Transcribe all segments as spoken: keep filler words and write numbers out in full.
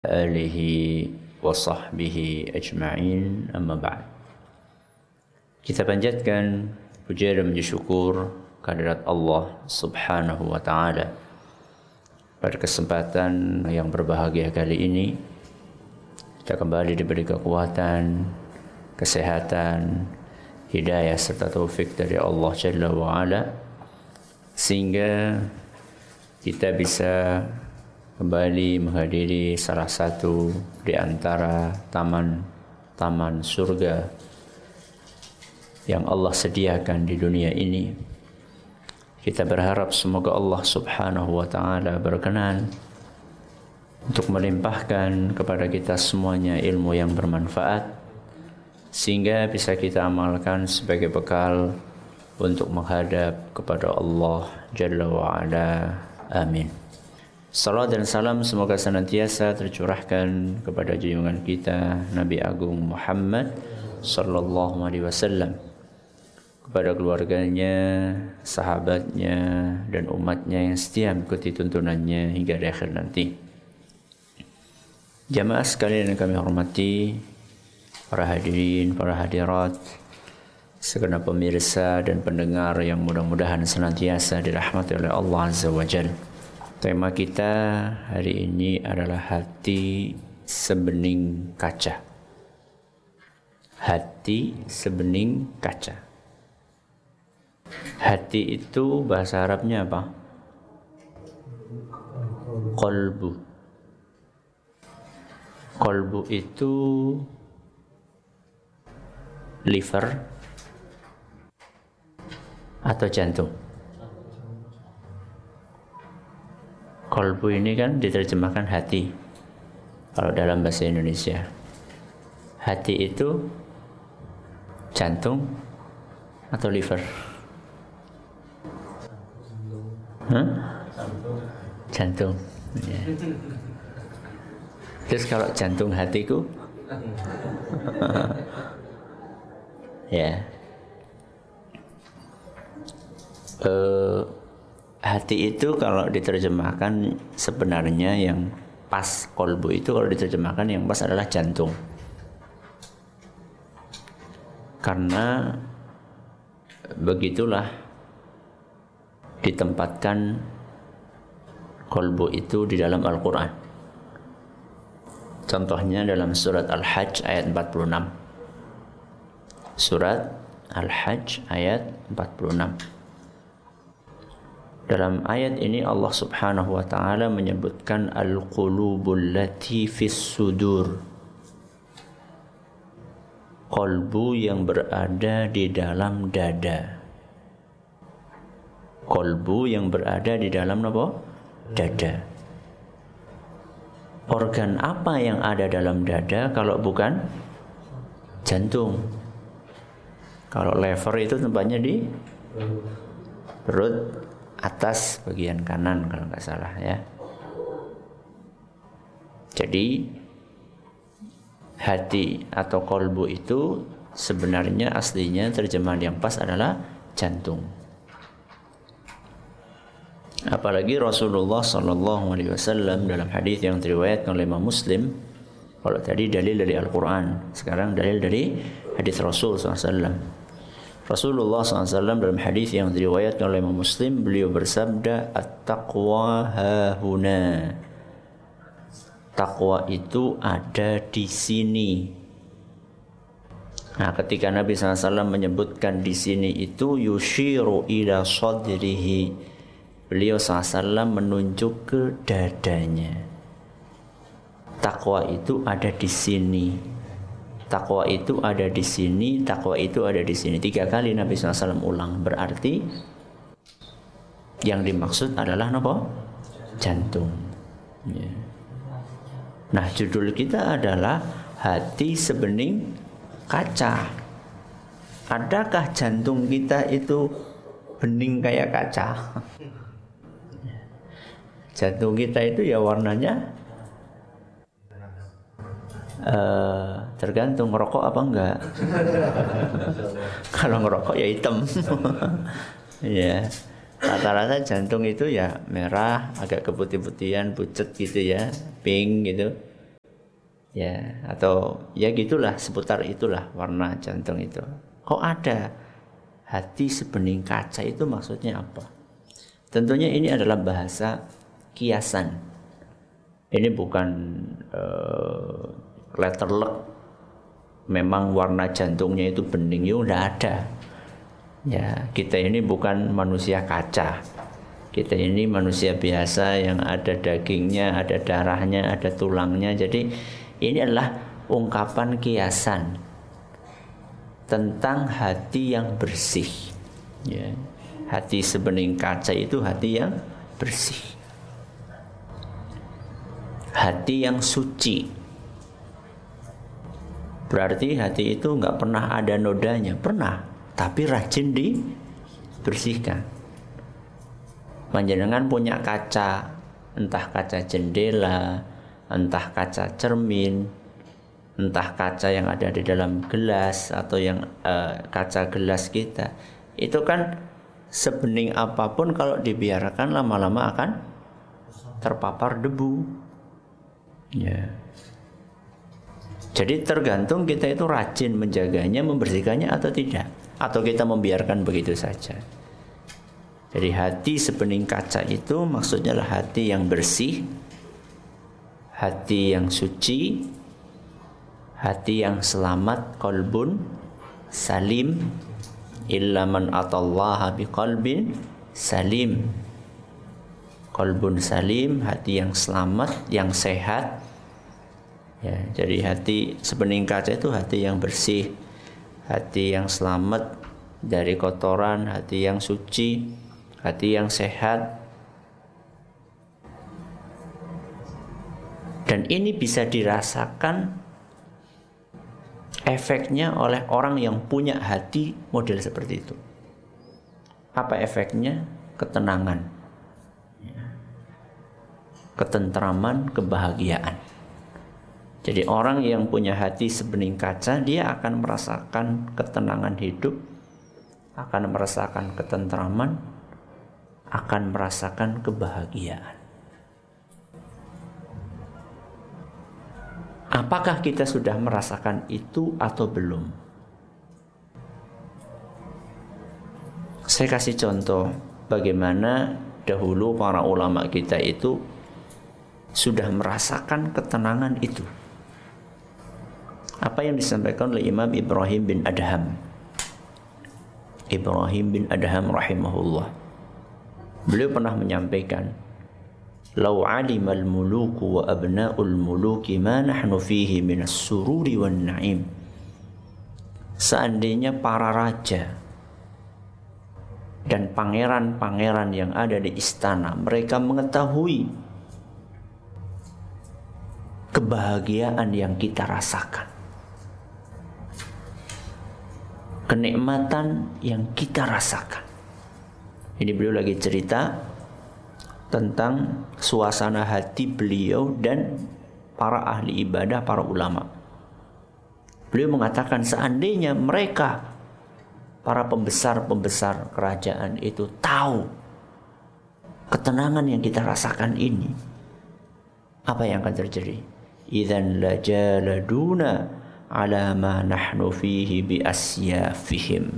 alihi wa sahbihi ajma'in, amma ba'd. Kita panjatkan puja dan puji syukur kehadirat Allah Subhanahu wa taala. Pada kesempatan yang berbahagia kali ini kita kembali diberi kekuatan, kesehatan, hidayah serta taufik dari Allah Jalla wa Ala, sehingga kita bisa kembali menghadiri salah satu di antara taman-taman surga yang Allah sediakan di dunia ini. Kita berharap semoga Allah Subhanahu wa taala berkenan untuk melimpahkan kepada kita semuanya ilmu yang bermanfaat, sehingga bisa kita amalkan sebagai bekal untuk menghadap kepada Allah Jalla wa Ala. Amin. Salam dan salam semoga senantiasa tercurahkan kepada junjungan kita Nabi Agung Muhammad sallallahu alaihi wasallam, kepada keluarganya, sahabatnya, dan umatnya yang setia mengikuti tuntunannya hingga di akhir nanti. Jamaah sekalian yang kami hormati, para hadirin, para hadirat, segenap pemirsa dan pendengar yang mudah-mudahan senantiasa dirahmati oleh Allah Azza wa Jalla. Tema kita hari ini adalah hati sebening kaca. Hati sebening kaca. Hati itu bahasa Arabnya apa? Qalbu. Qalbu itu liver atau jantung? Qalbu ini kan diterjemahkan hati kalau dalam bahasa Indonesia. Hati itu jantung atau liver? Hah? Jantung. Ya. Terus kalau jantung hatiku? Ya. Uh, Hati itu kalau diterjemahkan sebenarnya yang pas, kolbu itu kalau diterjemahkan yang pas adalah jantung. Karena begitulah ditempatkan kolbu itu di dalam Al-Quran. Contohnya dalam surat Al-Hajj ayat empat puluh enam. Surat Al-Hajj ayat empat puluh enam. Dalam ayat ini Allah Subhanahu wa taala menyebutkan al-qulubul lati fis sudur. Qalbu yang berada di dalam dada. Qalbu yang berada di dalam apa? Dada. Organ apa yang ada dalam dada kalau bukan jantung? Kalau lever itu tempatnya di perut atas bagian kanan kalau nggak salah ya. Jadi hati atau qalbu itu sebenarnya aslinya terjemahan yang pas adalah jantung. Apalagi Rasulullah sallallahu alaihi wasallam dalam hadis yang diriwayatkan oleh Imam Muslim, kalau tadi dalil dari Al-Quran, sekarang dalil dari hadis Rasul sallallahu alaihi wasallam. Rasulullah sallallahu alaihi wasallam dalam hadis yang diriwayatkan oleh Imam Muslim, beliau bersabda, at-taqwa hahuna. Takwa itu ada di sini. Nah, ketika Nabi sallallahu alaihi wasallam menyebutkan di sini itu yushiru ila sadrihi, beliau sallallahu alaihi wasallam menunjuk ke dadanya. Takwa itu ada di sini. Takwa itu ada di sini, takwa itu ada di sini. Tiga kali Nabi sallallahu alaihi wasallam ulang. Berarti yang dimaksud adalah apa? Jantung. Ya. Nah, judul kita adalah hati sebening kaca. Adakah jantung kita itu bening kayak kaca? Jantung kita itu ya warnanya Uh, tergantung ngerokok apa enggak. Kalau ngerokok ya hitam. Ya, rata-rata jantung itu ya merah, agak keputih-putihan, pucet gitu ya, pink gitu. Ya, atau ya gitulah, seputar itulah warna jantung itu. Kok ada hati sebening kaca, itu maksudnya apa? Tentunya ini adalah bahasa kiasan. Ini bukan uh, letter luck. Memang warna jantungnya itu bening, ya udah ada. Ya, kita ini bukan manusia kaca. Kita ini manusia biasa yang ada dagingnya, ada darahnya, ada tulangnya. Jadi ini adalah ungkapan kiasan tentang hati yang bersih. Ya. Hati sebening kaca itu hati yang bersih, hati yang suci. Berarti hati itu nggak pernah ada nodanya, pernah, tapi rajin dibersihkan. Panjenengan punya kaca, entah kaca jendela, entah kaca cermin, entah kaca yang ada di dalam gelas atau yang uh, kaca gelas kita, itu kan sebening apapun kalau dibiarkan lama-lama akan terpapar debu. Ya. Jadi tergantung kita itu rajin menjaganya, membersihkannya atau tidak, atau kita membiarkan begitu saja. Jadi hati sebening kaca itu maksudnya adalah hati yang bersih, hati yang suci, hati yang selamat, qalbun salim, illa man atallaha biqalbin salim. Qalbun salim, hati yang selamat, yang sehat. Ya, jadi hati sebening kaca itu hati yang bersih, hati yang selamat dari kotoran, hati yang suci, hati yang sehat. Dan ini bisa dirasakan efeknya oleh orang yang punya hati model seperti itu. Apa efeknya? Ketenangan, ketentraman, kebahagiaan. Jadi orang yang punya hati sebening kaca, dia akan merasakan ketenangan hidup, akan merasakan ketentraman, akan merasakan kebahagiaan. Apakah kita sudah merasakan itu atau belum? Saya kasih contoh bagaimana dahulu para ulama kita itu sudah merasakan ketenangan itu. Apa yang disampaikan oleh Imam Ibrahim bin Adham. Ibrahim bin Adham rahimahullah. Beliau pernah menyampaikan, "Lau 'alimal muluku wa abna'ul muluki ma nahnu fihi minas sururi wan na'im." Seandainya para raja dan pangeran-pangeran yang ada di istana, mereka mengetahui kebahagiaan yang kita rasakan, kenikmatan yang kita rasakan. Ini beliau lagi cerita tentang suasana hati beliau dan para ahli ibadah, para ulama. Beliau mengatakan seandainya mereka, para pembesar-pembesar kerajaan itu tahu ketenangan yang kita rasakan ini, apa yang akan terjadi? Idzan lajaladuna ala ma nahnu fihi bi asyafihim.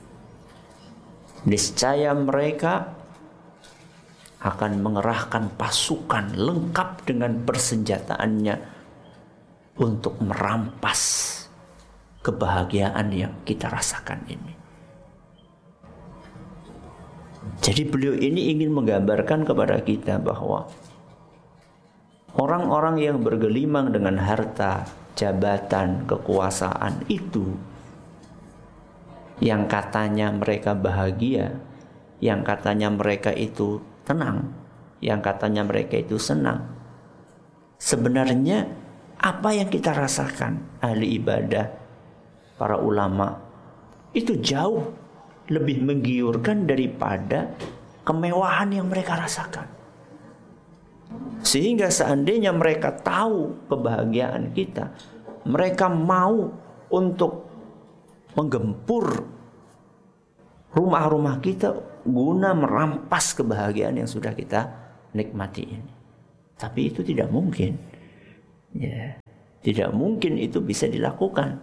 Niscaya mereka akan mengerahkan pasukan lengkap dengan persenjataannya untuk merampas kebahagiaan yang kita rasakan ini. Jadi beliau ini ingin menggambarkan kepada kita bahwa orang-orang yang bergelimang dengan harta, jabatan, kekuasaan itu, yang katanya mereka bahagia, yang katanya mereka itu tenang, yang katanya mereka itu senang, sebenarnya apa yang kita rasakan ahli ibadah, para ulama, itu jauh lebih menggiurkan daripada kemewahan yang mereka rasakan. Sehingga seandainya mereka tahu kebahagiaan kita, mereka mau untuk menggempur rumah-rumah kita guna merampas kebahagiaan yang sudah kita nikmati ini. Tapi itu tidak mungkin. Ya. Tidak mungkin itu bisa dilakukan.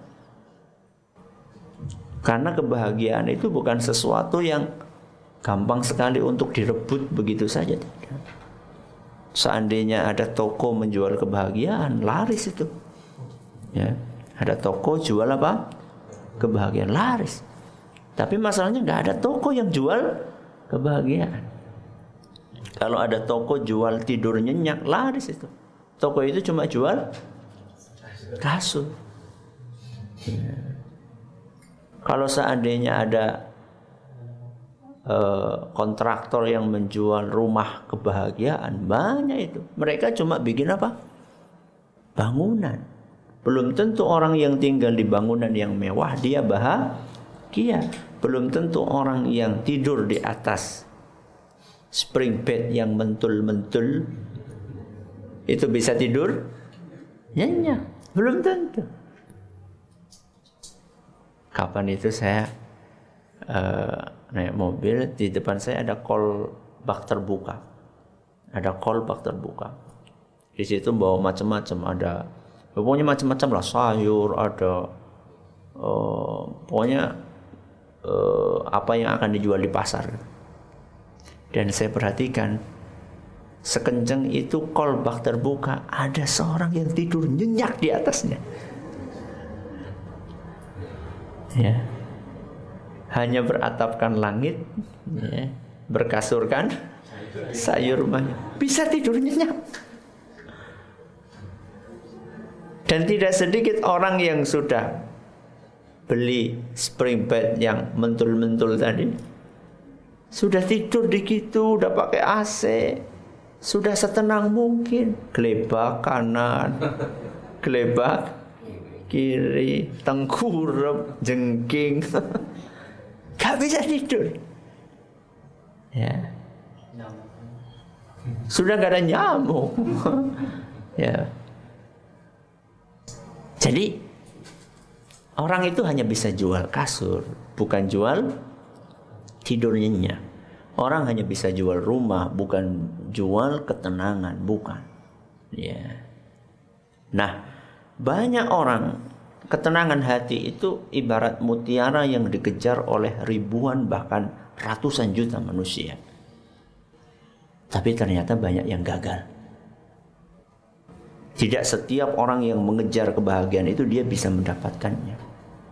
Karena kebahagiaan itu bukan sesuatu yang gampang sekali untuk direbut begitu saja. Seandainya ada toko menjual kebahagiaan, laris itu. Ya, ada toko jual apa? Kebahagiaan, laris. Tapi masalahnya nggak ada toko yang jual kebahagiaan. Kalau ada toko jual tidur nyenyak, laris itu. Toko itu cuma jual kasur. Ya. Kalau seandainya ada uh, kontraktor yang menjual rumah kebahagiaan, banyak itu. Mereka cuma bikin apa? Bangunan. Belum tentu orang yang tinggal di bangunan yang mewah dia bahagia. Belum tentu orang yang tidur di atas spring bed yang mentul-mentul itu bisa tidur nyenyak. Belum tentu. Kapan itu saya uh, naik mobil, di depan saya ada kol bak terbuka. Ada kol bak terbuka. Di situ bawa macam-macam, ada pokoknya macam-macam lah, sayur, ada uh, pokoknya uh, apa yang akan dijual di pasar. Dan saya perhatikan, sekencang itu kol bak terbuka, ada seorang yang tidur nyenyak di atasnya. Ya, hanya beratapkan langit, ya, berkasurkan sayur banyak, bisa tidur nyenyak. Dan tidak sedikit orang yang sudah beli spring bed yang mentul-mentul tadi, sudah tidur di situ, udah pakai A C, sudah setenang mungkin, gelebak kanan, gelebak kiri, tengkurap, jengking, gak bisa tidur. Ya, sudah gak ada nyamuk. Ya, jadi orang itu hanya bisa jual kasur, bukan jual tidurnya. Orang hanya bisa jual rumah, bukan jual ketenangan, bukan. Ya. Nah, banyak orang ketenangan hati itu ibarat mutiara yang dikejar oleh ribuan bahkan ratusan juta manusia. Tapi ternyata banyak yang gagal. Tidak setiap orang yang mengejar kebahagiaan itu dia bisa mendapatkannya.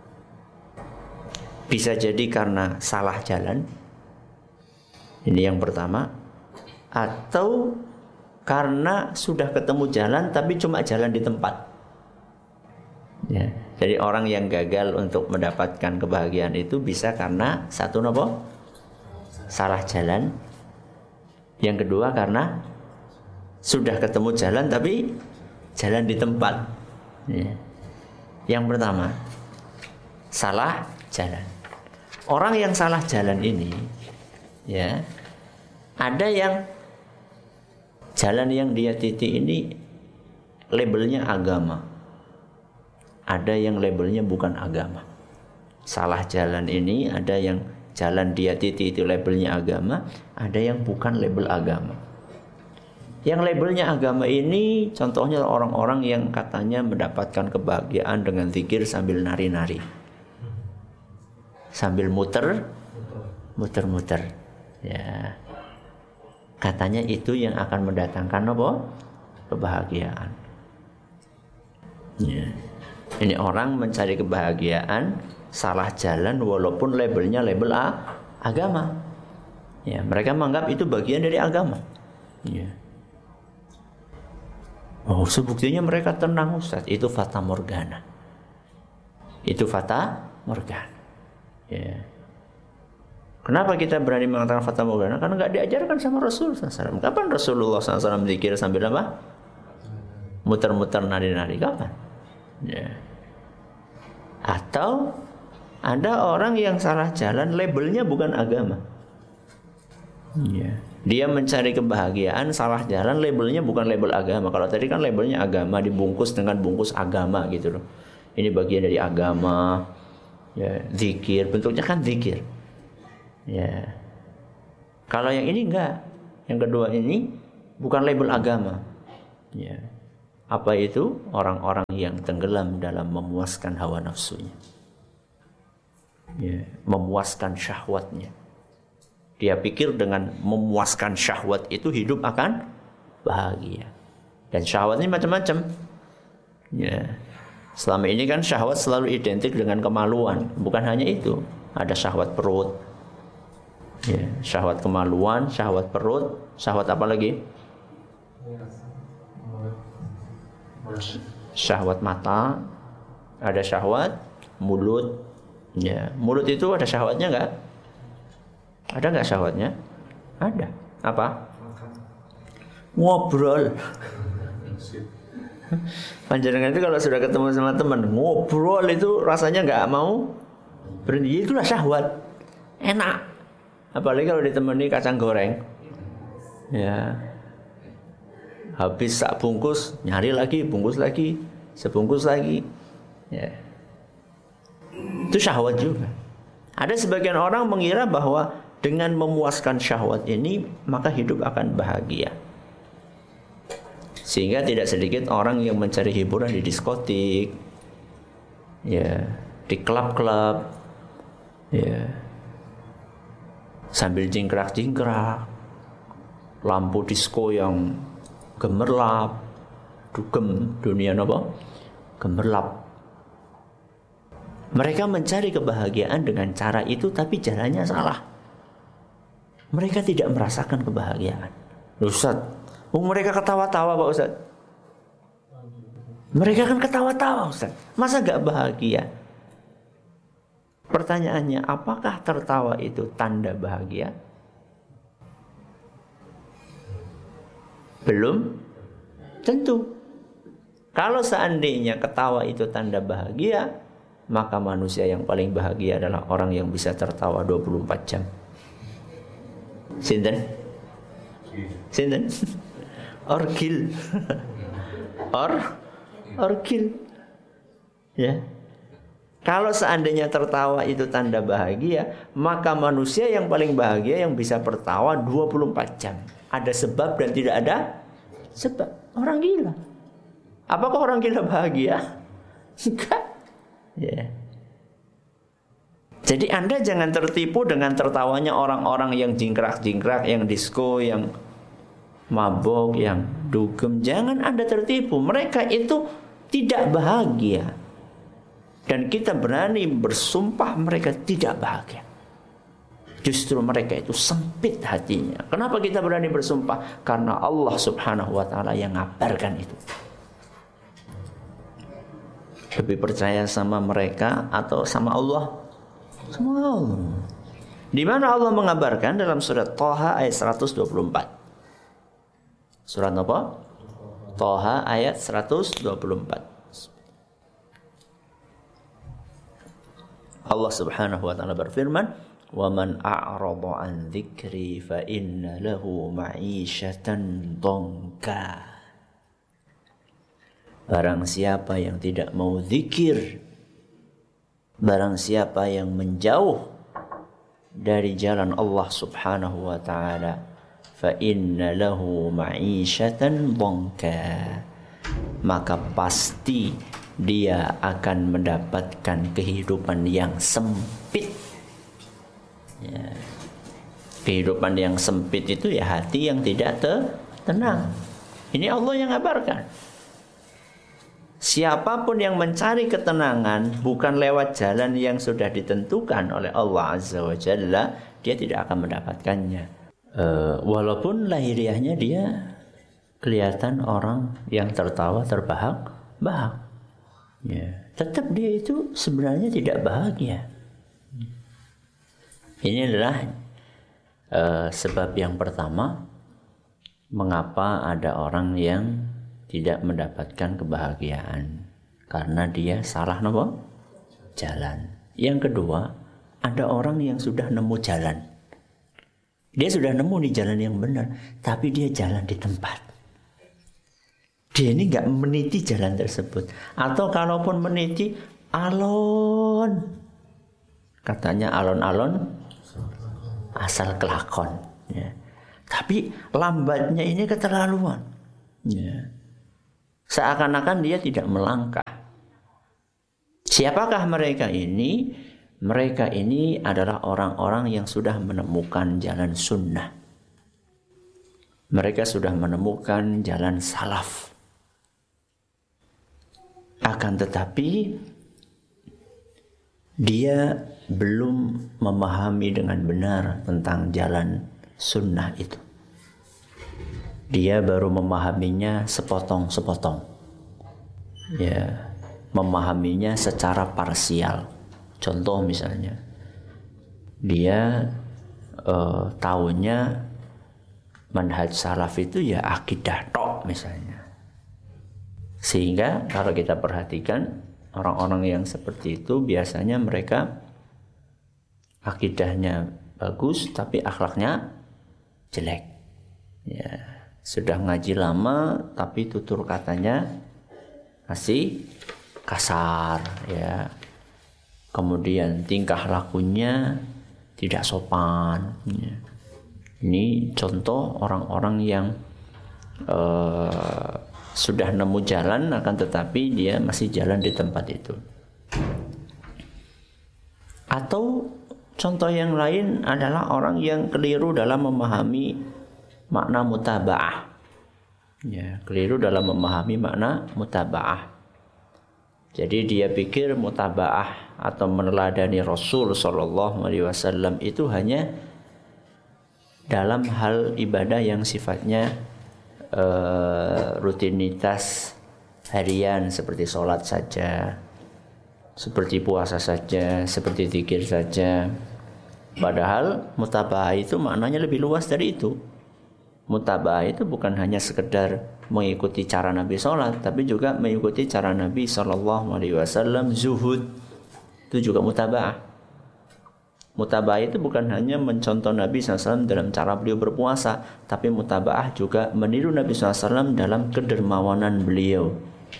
Bisa jadi karena salah jalan. Ini yang pertama. Atau karena sudah ketemu jalan tapi cuma jalan di tempat. Ya, jadi orang yang gagal untuk mendapatkan kebahagiaan itu bisa karena satu apa? Salah jalan. Yang kedua karena sudah ketemu jalan tapi jalan di tempat. Ya. Yang pertama salah jalan. Orang yang salah jalan ini, ya, ada yang jalan yang dia titik ini labelnya agama. Ada yang labelnya bukan agama. Salah jalan ini ada yang jalan dia titik itu labelnya agama, ada yang bukan label agama. Yang labelnya agama ini contohnya orang-orang yang katanya mendapatkan kebahagiaan dengan zikir sambil nari-nari. Sambil muter, muter-muter. Ya. Katanya itu yang akan mendatangkan apa? Kebahagiaan. Ya. Ini orang mencari kebahagiaan salah jalan walaupun labelnya label A, agama. Ya, mereka menganggap itu bagian dari agama. Ya. Oh, sebuktinya mereka tenang, Ustaz. Itu fata morgana. Itu fata morgana. Ya. Kenapa kita berani mengatakan fata morgana? Karena nggak diajarkan sama Rasul sallallahu alaihi wasallam. Kapan Rasulullah sallallahu alaihi wasallam zikir sambil apa? Muter-muter nari-nari, kapan? Ya. Atau ada orang yang salah jalan, labelnya bukan agama. Ya. Dia mencari kebahagiaan, salah jalan, labelnya bukan label agama. Kalau tadi kan labelnya agama, dibungkus dengan bungkus agama gitu loh. Ini bagian dari agama. Ya, zikir, bentuknya kan zikir. Ya. Kalau yang ini enggak. Yang kedua ini bukan label agama. Ya. Apa itu? Orang-orang yang tenggelam dalam memuaskan hawa nafsunya, ya, memuaskan syahwatnya. Dia pikir dengan memuaskan syahwat itu hidup akan bahagia. Dan syahwat ini macam-macam. Ya. Selama ini kan syahwat selalu identik dengan kemaluan. Bukan hanya itu. Ada syahwat perut. Ya. Syahwat kemaluan, syahwat perut, syahwat apa lagi? Syahwat mata. Ada syahwat mulut. Ya. Mulut itu ada syahwatnya enggak? Ada nggak syahwatnya? Ada. Apa? Ngobrol. Panjenengan itu kalau sudah ketemu sama teman, ngobrol itu rasanya nggak mau berhenti. Itulah syahwat. Enak. Apalagi kalau ditemani kacang goreng. Ya. Habis sak bungkus, nyari lagi, bungkus lagi, sebungkus lagi. Ya. Itu syahwat juga. Ada sebagian orang mengira bahwa dengan memuaskan syahwat ini maka hidup akan bahagia. Sehingga tidak sedikit orang yang mencari hiburan di diskotik, ya, di klub-klub, ya, sambil jingkrak-jingkrak, lampu disko yang gemerlap, dugem dunia apa? Gemerlap. Mereka mencari kebahagiaan dengan cara itu, tapi jalannya salah. Mereka tidak merasakan kebahagiaan. Ustaz, oh, mereka ketawa-tawa Pak Ustaz. Mereka kan ketawa-tawa Ustaz. Masa gak bahagia? Pertanyaannya, apakah tertawa itu tanda bahagia? Belum tentu. Kalau seandainya ketawa itu tanda bahagia, maka manusia yang paling bahagia adalah orang yang bisa tertawa dua puluh empat jam. Sinten? Sinten? Orgil. Or orgil. Ya. Kalau seandainya tertawa itu tanda bahagia, maka manusia yang paling bahagia yang bisa tertawa dua puluh empat jam. Ada sebab dan tidak ada sebab. Orang gila. Apakah orang gila bahagia? Enggak. Ya. Jadi Anda jangan tertipu dengan tertawanya orang-orang yang jingkrak-jingkrak, yang disko, yang mabok, yang dugem. Jangan Anda tertipu. Mereka itu tidak bahagia. Dan kita berani bersumpah mereka tidak bahagia. Justru mereka itu sempit hatinya. Kenapa kita berani bersumpah? Karena Allah Subhanahu wa ta'ala yang ngabarkan itu. Lebih percaya sama mereka atau sama Allah? Sama Allah. Di mana Allah mengabarkan dalam surat Thaha ayat seratus dua puluh empat. Surat apa? Thaha ayat seratus dua puluh empat. Allah Subhanahu wa taala berfirman, "Wa man a'rada 'an dzikri fa inna lahu ma'isyatan dhanka." Barang siapa yang tidak mau zikir, barang siapa yang menjauh dari jalan Allah Subhanahu wa taala, fa inna lahu ma'isyatan dhanka, maka pasti dia akan mendapatkan kehidupan yang sempit. Ya. Kehidupan yang sempit itu ya hati yang tidak tenang. Ini Allah yang ngabarkan. Siapapun yang mencari ketenangan bukan lewat jalan yang sudah ditentukan oleh Allah Azza wa Jalla, dia tidak akan mendapatkannya. E, walaupun lahiriahnya dia kelihatan orang yang tertawa terbahak-bahak, ya, tetap dia itu sebenarnya tidak bahagia. Ini adalah e, sebab yang pertama mengapa ada orang yang tidak mendapatkan kebahagiaan, karena dia salah nopo jalan. Yang kedua, ada orang yang sudah nemu jalan. Dia sudah nemu di jalan yang benar, tapi dia jalan di tempat. Dia ini nggak meniti jalan tersebut, atau kalaupun meniti alon, katanya alon-alon asal kelakon. Ya. Tapi lambatnya ini keterlaluan. Ya. Seakan-akan dia tidak melangkah. Siapakah mereka ini? Mereka ini adalah orang-orang yang sudah menemukan jalan sunnah. Mereka sudah menemukan jalan salaf. Akan tetapi dia belum memahami dengan benar tentang jalan sunnah itu. Dia baru memahaminya sepotong-sepotong. Ya, memahaminya secara parsial. Contoh misalnya, dia uh, tahunya manhaj salaf itu ya akidah tok misalnya. Sehingga kalau kita perhatikan orang-orang yang seperti itu biasanya mereka akidahnya bagus tapi akhlaknya jelek. Ya, sudah ngaji lama tapi tutur katanya masih kasar, ya. Kemudian tingkah lakunya tidak sopan. Ya. Ini contoh orang-orang yang uh, sudah nemu jalan akan tetapi dia masih jalan di tempat itu. Atau contoh yang lain adalah orang yang keliru dalam memahami makna mutaba'ah. Ya, keliru dalam memahami makna mutaba'ah. Jadi dia pikir mutaba'ah atau meneladani Rasul sallallahu alaihi wasallam itu hanya dalam hal ibadah yang sifatnya uh, rutinitas harian seperti sholat saja, seperti puasa saja, seperti zikir saja. Padahal mutaba'ah itu maknanya lebih luas dari itu. Mutaba'ah itu bukan hanya sekedar mengikuti cara Nabi sholat, tapi juga mengikuti cara Nabi sallallahu alaihi wasallam zuhud. Itu juga mutaba'ah. Mutaba'ah itu bukan hanya mencontoh Nabi sallallahu alaihi wasallam dalam cara beliau berpuasa, tapi mutaba'ah juga meniru Nabi sallallahu alaihi wasallam dalam kedermawanan beliau.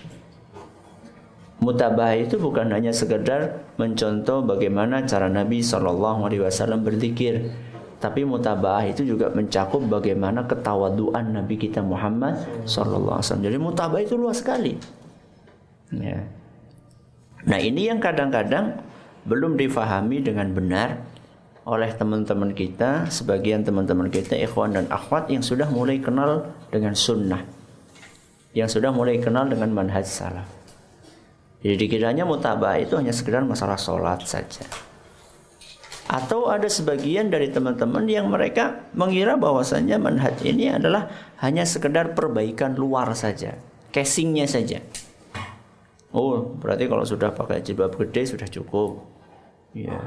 Mutaba'ah itu bukan hanya sekedar mencontoh bagaimana cara Nabi sallallahu alaihi wasallam berzikir, tapi mutaba'ah itu juga mencakup bagaimana ketawaduan Nabi kita Muhammad sallallahu alaihi wasallam. Jadi mutaba'ah itu luas sekali. Ya. Nah, ini yang kadang-kadang belum difahami dengan benar oleh teman-teman kita, sebagian teman-teman kita ikhwan dan akhwat yang sudah mulai kenal dengan sunnah, yang sudah mulai kenal dengan manhaj salaf. Jadi dikiranya mutaba'ah itu hanya sekedar masalah sholat saja. Atau ada sebagian dari teman-teman yang mereka mengira bahwasannya manhaj ini adalah hanya sekedar perbaikan luar saja, casingnya saja. Oh, berarti kalau sudah pakai jilbab gede sudah cukup. Ya.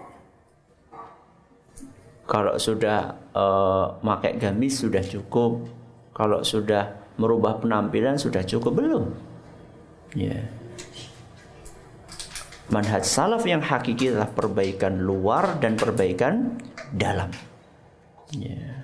Kalau sudah uh, pakai gamis sudah cukup. Kalau sudah merubah penampilan sudah cukup, belum? Ya. Manhaj salaf yang hakiki adalah perbaikan luar dan perbaikan dalam. Ya.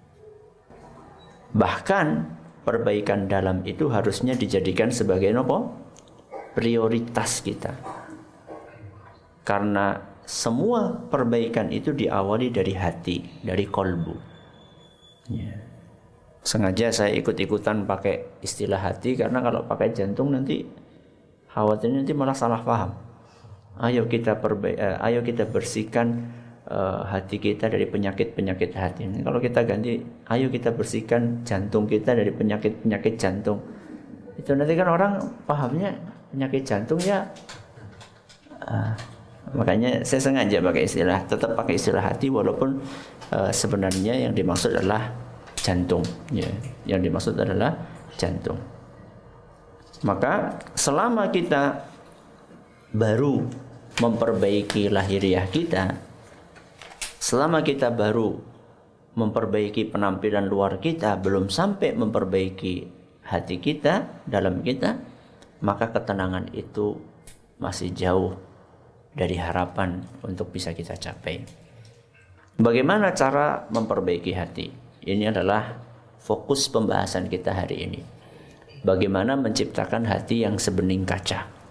Bahkan perbaikan dalam itu harusnya dijadikan sebagai apa? Prioritas kita. Karena semua perbaikan itu diawali dari hati, dari kolbu. Ya. Sengaja saya ikut-ikutan pakai istilah hati karena kalau pakai jantung nanti khawatirnya nanti malah salah paham. Ayo kita perbaik, uh, ayo kita bersihkan uh, hati kita dari penyakit-penyakit hati. Kalau kita ganti, ayo kita bersihkan jantung kita dari penyakit-penyakit jantung. Itu nanti kan orang pahamnya penyakit jantung ya. Uh, makanya saya sengaja pakai istilah, tetap pakai istilah hati walaupun uh, sebenarnya yang dimaksud adalah jantung. Ya, yang dimaksud adalah jantung. Maka selama kita baru memperbaiki lahiriah kita, selama kita baru memperbaiki penampilan luar kita, belum sampai memperbaiki hati kita, dalam kita, maka ketenangan itu masih jauh dari harapan untuk bisa kita capai. Bagaimana cara memperbaiki hati? Ini adalah fokus pembahasan kita hari ini. Bagaimana menciptakan hati yang sebening kaca?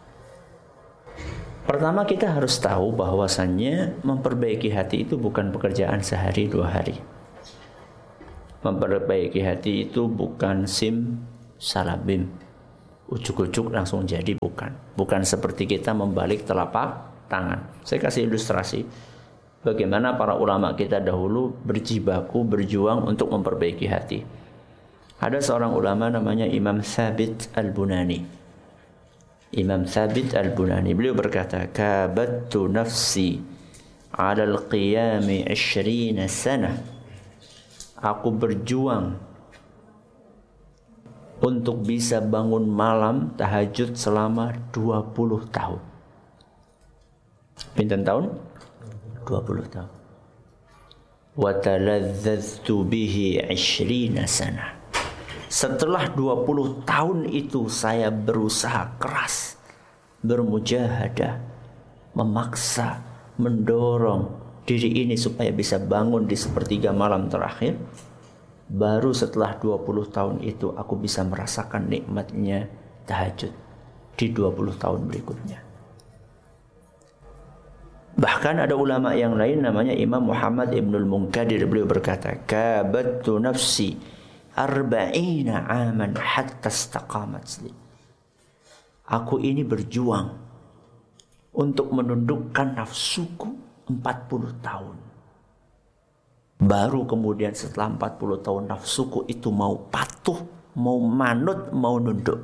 Pertama, kita harus tahu bahwasannya memperbaiki hati itu bukan pekerjaan sehari dua hari. Memperbaiki hati itu bukan sim salabim. ujuk-ujuk langsung jadi, bukan. Bukan seperti kita membalik telapak tangan. Saya kasih ilustrasi bagaimana para ulama kita dahulu berjibaku, berjuang untuk memperbaiki hati. Ada seorang ulama namanya Imam Thabit Al-Bunani. Imam Thabit Al-Bunani, beliau berkata, "Kabattu nafsi 'ala al-qiyami 'ishrina sanah." Aku berjuang untuk bisa bangun malam tahajud selama dua puluh tahun. Pinten tahun? dua puluh tahun. Wa taladzaztu bihi 'ishrina sanah. Setelah dua puluh tahun itu saya berusaha keras, bermujahadah, memaksa, mendorong diri ini supaya bisa bangun di sepertiga malam terakhir. Baru setelah dua puluh tahun itu aku bisa merasakan nikmatnya tahajud di dua puluh tahun berikutnya. Bahkan ada ulama yang lain namanya Imam Muhammad Ibnul Munkadir, beliau berkata, "Kabattu nafsi arba'ina aman hatta istaqamat li." Aku ini berjuang untuk menundukkan nafsuku empat puluh tahun. Baru kemudian setelah empat puluh tahun nafsuku itu mau patuh, mau manut, mau nunduk.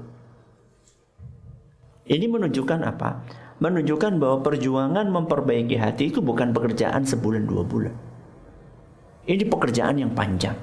Ini menunjukkan apa? Menunjukkan bahwa perjuangan memperbaiki hati itu bukan pekerjaan sebulan dua bulan. Ini pekerjaan yang panjang.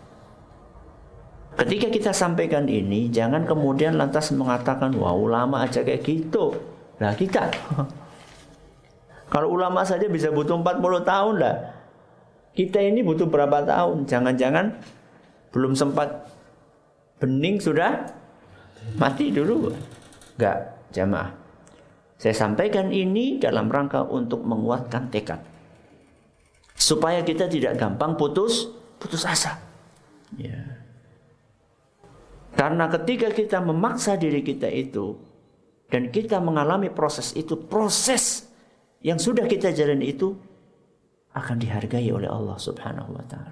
Ketika kita sampaikan ini, jangan kemudian lantas mengatakan, wah ulama aja kayak gitu. Nah kita, kalau ulama saja bisa butuh empat puluh tahun lah. Kita ini butuh berapa tahun? Jangan-jangan belum sempat bening sudah mati dulu. Enggak, jamaah. Saya sampaikan ini dalam rangka untuk menguatkan tekad. Supaya kita tidak gampang putus, putus asa. Ya. Karena ketika kita memaksa diri kita itu dan kita mengalami proses itu, proses yang sudah kita jalani itu akan dihargai oleh Allah Subhanahu wa taala.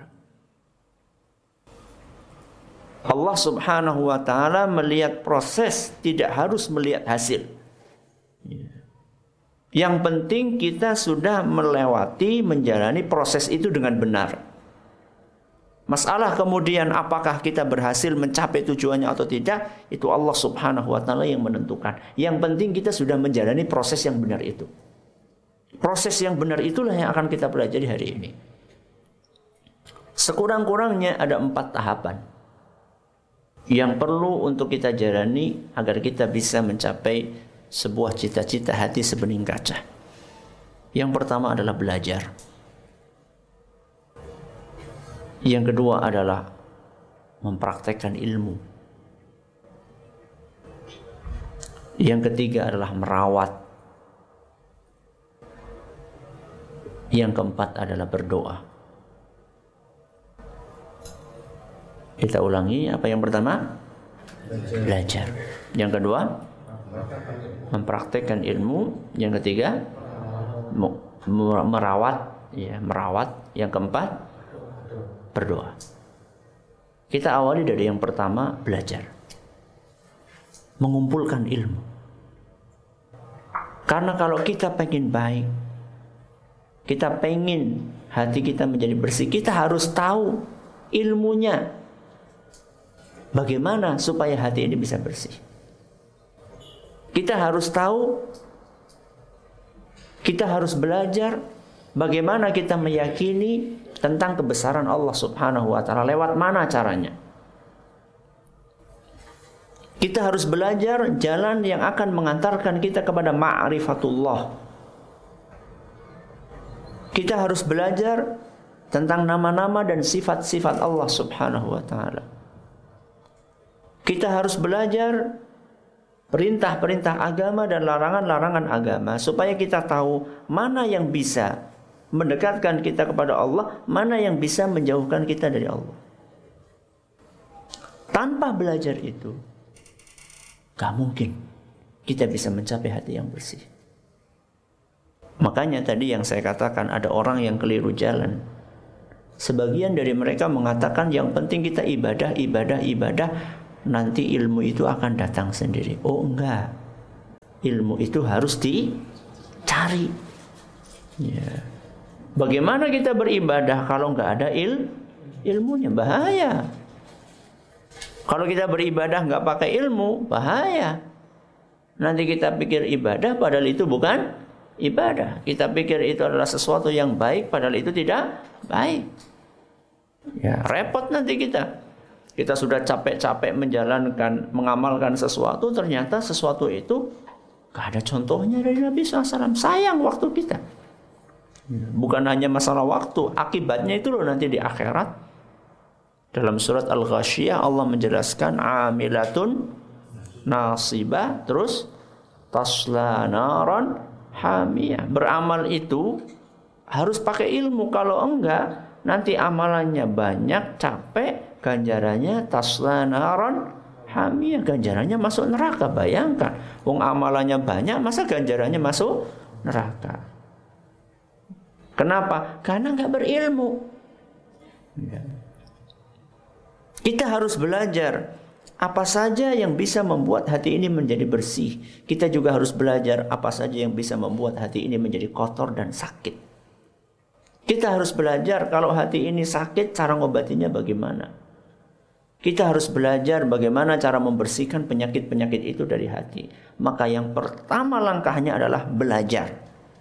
Allah Subhanahu wa taala melihat proses, tidak harus melihat hasil. Yang penting kita sudah melewati, menjalani proses itu dengan benar. Masalah kemudian apakah kita berhasil mencapai tujuannya atau tidak, itu Allah Subhanahu wa taala yang menentukan. Yang penting kita sudah menjalani proses yang benar itu. Proses yang benar itulah yang akan kita pelajari hari ini. Sekurang-kurangnya ada empat tahapan yang perlu untuk kita jalani agar kita bisa mencapai sebuah cita-cita hati sebening kaca. Yang pertama adalah belajar. Yang kedua adalah mempraktekkan ilmu. Yang ketiga adalah merawat. Yang keempat adalah berdoa. Kita ulangi, apa yang pertama? Belajar. Yang kedua, mempraktekkan ilmu. Yang ketiga, merawat, ya, merawat. Yang keempat, berdoa. Kita awali dari yang pertama, belajar. Mengumpulkan ilmu. Karena kalau kita pengen baik, kita pengen hati kita menjadi bersih, kita harus tahu ilmunya. Bagaimana supaya hati ini bisa bersih? Kita harus tahu, kita harus belajar bagaimana kita meyakini tentang kebesaran Allah Subhanahu wa taala, lewat mana caranya. Kita harus belajar jalan yang akan mengantarkan kita kepada ma'rifatullah. Kita harus belajar tentang nama-nama dan sifat-sifat Allah Subhanahu wa taala. Kita harus belajar perintah-perintah agama dan larangan-larangan agama supaya kita tahu mana yang bisa mendekatkan kita kepada Allah, mana yang bisa menjauhkan kita dari Allah. Tanpa belajar itu, gak mungkin kita bisa mencapai hati yang bersih. Makanya tadi yang saya katakan, ada orang yang keliru jalan. Sebagian dari mereka mengatakan yang penting kita ibadah, ibadah, ibadah. nanti ilmu itu akan datang sendiri. Oh enggak, ilmu itu harus dicari. Ya. Bagaimana kita beribadah kalau enggak ada il ilmunya? Bahaya. Kalau kita beribadah enggak pakai ilmu, bahaya. Nanti kita pikir ibadah padahal itu bukan ibadah. Kita pikir itu adalah sesuatu yang baik padahal itu tidak baik. Ya, repot nanti kita. Kita sudah capek-capek menjalankan, mengamalkan sesuatu, ternyata sesuatu itu gak ada contohnya dari Nabi shallallahu alaihi wasallam. Sayang waktu kita. Bukan hanya masalah waktu, akibatnya itu loh nanti di akhirat. Dalam surat Al-Ghasyiyah Allah menjelaskan amilatun nasibah, terus tasla naran hamiyah. Beramal itu harus pakai ilmu, kalau enggak nanti amalannya banyak, capek, ganjarannya tasla naran hamiyah, ganjarannya masuk neraka. Bayangkan, wong amalannya banyak, masa ganjarannya masuk neraka? Kenapa? Karena enggak berilmu. Ya. Kita harus belajar apa saja yang bisa membuat hati ini menjadi bersih. Kita juga harus belajar apa saja yang bisa membuat hati ini menjadi kotor dan sakit. Kita harus belajar kalau hati ini sakit, cara ngobatinya bagaimana. Kita harus belajar bagaimana cara membersihkan penyakit-penyakit itu dari hati. Maka yang pertama langkahnya adalah belajar.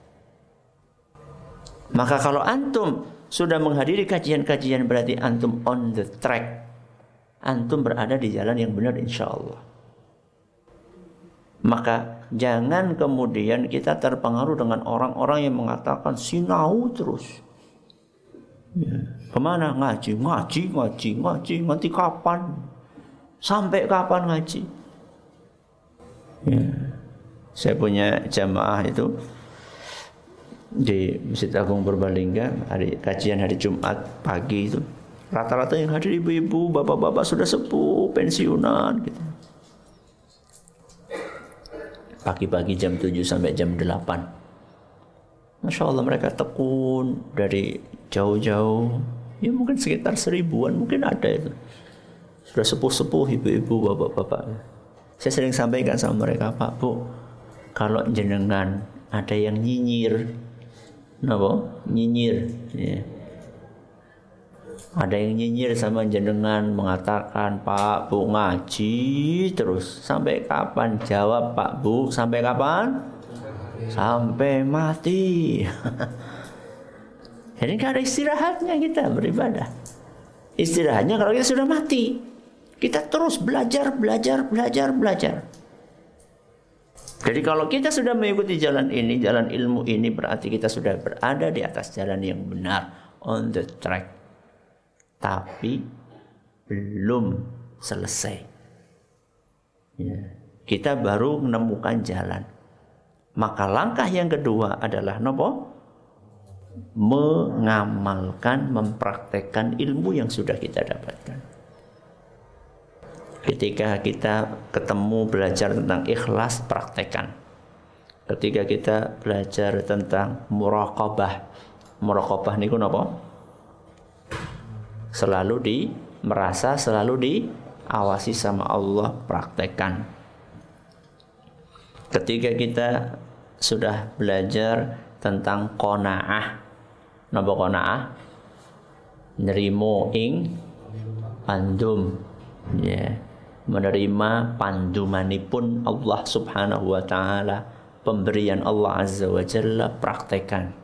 Maka kalau antum sudah menghadiri kajian-kajian, berarti antum on the track. Antum berada di jalan yang benar insya Allah. Maka jangan kemudian kita terpengaruh dengan orang-orang yang mengatakan sinau terus. Ya. Kemana? Ngaji, ngaji, ngaji, ngaji. Nanti kapan? Sampai kapan ngaji? Ya. Saya punya jamaah itu di Masjid Agung Purbalingga, hari kajian hari Jumat pagi itu. Rata-rata yang hadir ibu-ibu, bapak-bapak sudah sepuh, pensiunan gitu. Pagi-pagi jam tujuh sampai jam delapan. Masya Allah mereka tekun dari jauh-jauh. Ya mungkin sekitar seribuan, mungkin ada itu. Sudah sepuh-sepuh ibu-ibu, bapak-bapak. Saya sering sampaikan sama mereka, Pak, Bu, kalau jenengan ada yang nyinyir, kenapa? Nyinyir, ya. Ada yang nyinyir sama jenengan, mengatakan, Pak, Bu, ngaji terus. Sampai kapan? Jawab, Pak, Bu, sampai kapan? Sampai mati. Jadi gak ada istirahatnya kita beribadah. Istirahatnya kalau kita sudah mati. Kita terus belajar, belajar, belajar, belajar. Jadi kalau kita sudah mengikuti jalan ini, jalan ilmu ini, berarti kita sudah berada di atas jalan yang benar, on the track. Tapi belum selesai. Ya. Kita baru menemukan jalan. Maka langkah yang kedua adalah nopo? Mengamalkan, mempraktekkan ilmu yang sudah kita dapatkan. Ketika kita ketemu belajar tentang ikhlas, praktekkan. Ketika kita belajar tentang muraqabah, muraqabah niku nopo? Selalu di merasa, selalu diawasi sama Allah, praktekkan. Ketika kita sudah belajar tentang qanaah, napa qanaah? Nerimo ing pandum, ya, menerima pandumanipun Allah Subhanahu wa taala, pemberian Allah Azza wa Jalla, praktekkan.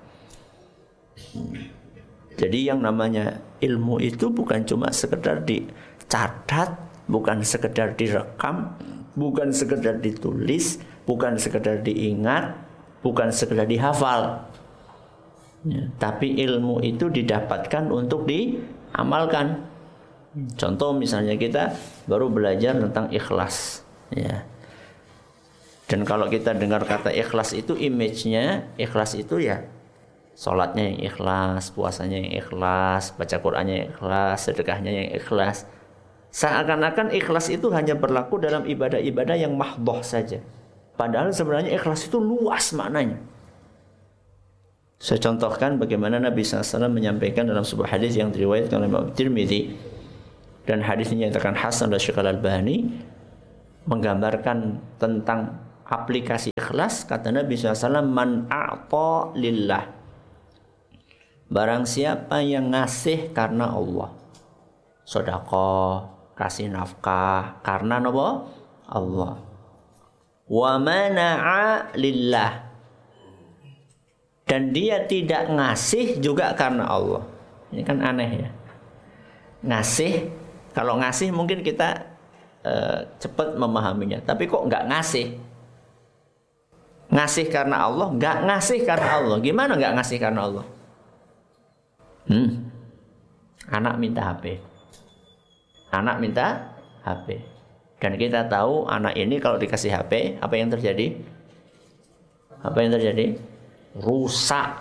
Jadi yang namanya ilmu itu bukan cuma sekedar dicatat, bukan sekedar direkam, bukan sekedar ditulis, bukan sekedar diingat, bukan sekedar dihafal. Ya, tapi ilmu itu didapatkan untuk diamalkan. Contoh misalnya kita baru belajar tentang ikhlas. Ya. Dan kalau kita dengar kata ikhlas itu, image-nya ikhlas itu ya sholatnya yang ikhlas, puasanya yang ikhlas, baca Qur'annya yang ikhlas, sedekahnya yang ikhlas. Seakan-akan ikhlas itu hanya berlaku dalam ibadah-ibadah yang mahdhah saja. Padahal sebenarnya ikhlas itu luas maknanya. Saya contohkan bagaimana Nabi shallallahu alaihi wasallam menyampaikan dalam sebuah hadis yang diriwayatkan oleh Imam Tirmidzi. Dan hadis ini dinyatakan hasan oleh Syekh Al-Albani, menggambarkan tentang aplikasi ikhlas. Kata Nabi shallallahu alaihi wasallam, man a'ta lillah, barang siapa yang ngasih karena Allah, sedekah, kasih nafkah karena apa? Allah. Wa mana'a lillah, dan dia tidak ngasih juga karena Allah. Ini kan aneh ya. Ngasih, kalau ngasih mungkin kita uh, cepat memahaminya. Tapi kok nggak ngasih? Ngasih karena Allah, nggak ngasih karena Allah. Gimana nggak ngasih karena Allah? Hmm. Anak minta H P. Anak minta H P. Dan kita tahu anak ini kalau dikasih H P, apa yang terjadi? Apa yang terjadi? Rusak.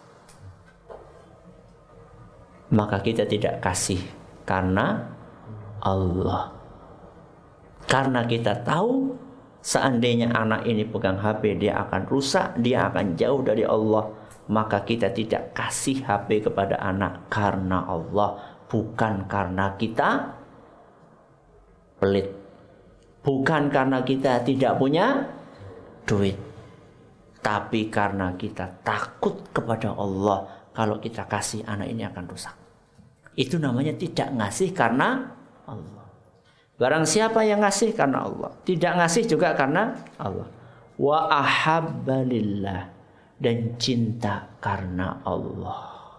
Maka kita tidak kasih karena Allah. Karena kita tahu seandainya anak ini pegang H P, dia akan rusak, dia akan jauh dari Allah. Maka kita tidak kasih H P kepada anak karena Allah, bukan karena kita pelit, bukan karena kita tidak punya duit, tapi karena kita takut kepada Allah. Kalau kita kasih, anak ini akan rusak. Itu namanya tidak ngasih karena Allah. Barang siapa yang ngasih karena Allah, tidak ngasih juga karena Allah. Wa ahabba lillah, dan cinta karena Allah.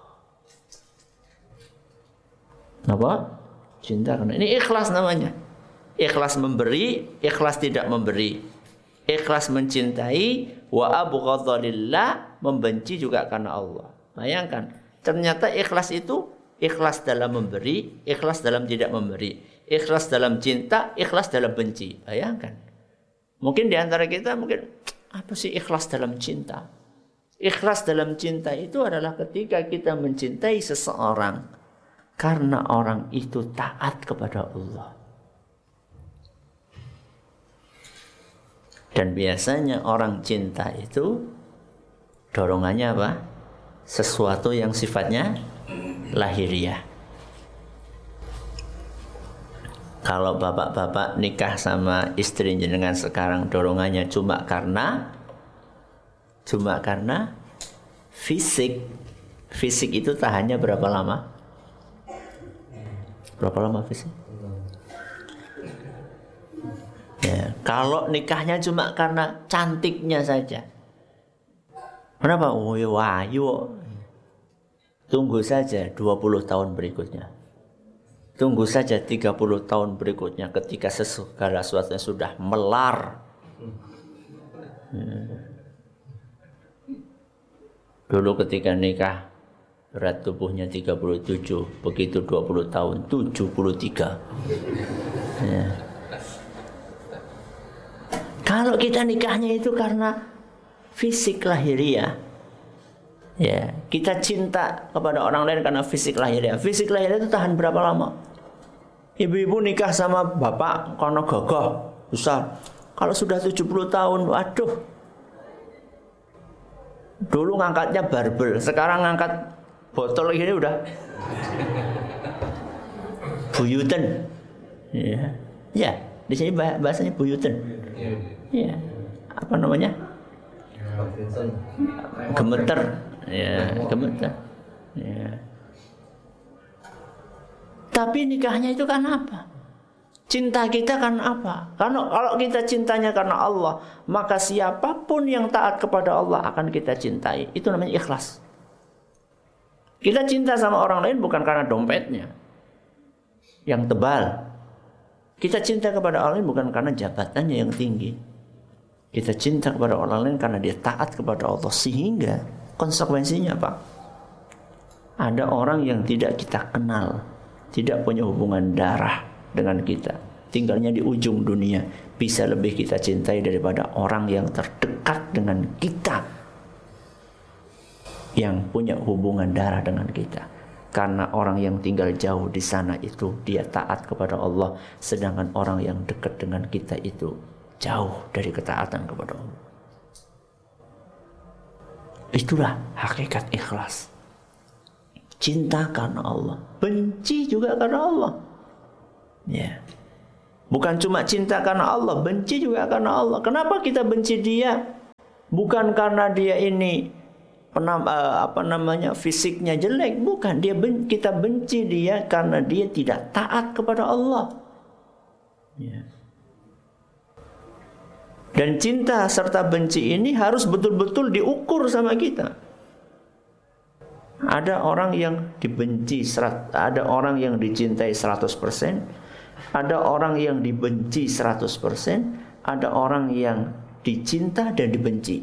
Apa? Cinta karena, ini ikhlas namanya. Ikhlas memberi, ikhlas tidak memberi. Ikhlas mencintai, wa abghadha lillah, membenci juga karena Allah. Bayangkan, ternyata ikhlas itu ikhlas dalam memberi, ikhlas dalam tidak memberi, ikhlas dalam cinta, ikhlas dalam benci. Bayangkan. Mungkin di antara kita mungkin, apa sih ikhlas dalam cinta? Ikhlas dalam cinta itu adalah ketika kita mencintai seseorang karena orang itu taat kepada Allah. Dan biasanya orang cinta itu dorongannya apa? Sesuatu yang sifatnya lahiriah. Kalau bapak-bapak nikah sama istri jenengan sekarang, dorongannya cuma karena cuma karena fisik. Fisik itu tahannya berapa lama? Berapa lama fisik? Ya, kalau nikahnya cuma karena cantiknya saja, kenapa? Oh, wahyu. Tunggu saja dua puluh tahun berikutnya. Tunggu saja tiga puluh tahun berikutnya ketika segala sesuatunya sudah melar. Hmm. Dulu ketika nikah berat tubuhnya tiga puluh tujuh, begitu dua puluh tahun tujuh puluh tiga. Ya. Kalau kita nikahnya itu karena fisik lahiriah, ya, kita cinta kepada orang lain karena fisik lahiriah. Fisik lahiriah itu tahan berapa lama? Ibu-ibu nikah sama bapak karena gagah besar. Kalau sudah tujuh puluh tahun, waduh. Dulu ngangkatnya barbel, sekarang ngangkat botol gini udah buyuten. Ya, ya, di sini bahasanya buyuten. Ya, apa namanya? Gemeter. Ya, gemeter. Ya. Tapi nikahnya itu kan apa? Cinta kita kan apa? Karena kalau kita cintanya karena Allah, maka siapapun yang taat kepada Allah akan kita cintai. Itu namanya ikhlas. Kita cinta sama orang lain bukan karena dompetnya yang tebal. Kita cinta kepada orang lain bukan karena jabatannya yang tinggi. Kita cinta kepada orang lain karena dia taat kepada Allah. Sehingga konsekuensinya apa? Ada orang yang tidak kita kenal, tidak punya hubungan darah dengan kita, tinggalnya di ujung dunia, bisa lebih kita cintai daripada orang yang terdekat dengan kita, yang punya hubungan darah dengan kita. Karena orang yang tinggal jauh di sana itu dia taat kepada Allah, sedangkan orang yang dekat dengan kita itu jauh dari ketaatan kepada Allah. Itulah hakikat ikhlas. Cinta karena Allah, benci juga karena Allah. Ya. Bukan cuma cinta karena Allah, benci juga karena Allah. Kenapa kita benci dia? Bukan karena dia ini penam, uh, apa namanya fisiknya jelek, bukan. Dia ben, kita benci dia karena dia tidak taat kepada Allah. Ya. Dan cinta serta benci ini harus betul-betul diukur sama kita. Ada orang yang dibenci, ada orang yang dicintai seratus persen, ada orang yang dibenci seratus persen, ada orang yang dicinta dan dibenci.